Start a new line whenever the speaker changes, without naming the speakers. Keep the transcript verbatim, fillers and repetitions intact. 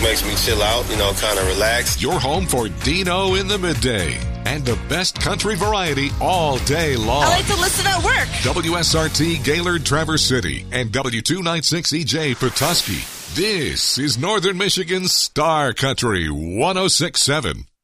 makes me chill out, you know, kind of relax.
Your home for Dino in the midday. And the best country variety all day long.
I like to listen at work.
W S R T Gaylord Traverse City and W two ninety-six E J Petoskey. This is Northern Michigan's Star Country one oh six point seven.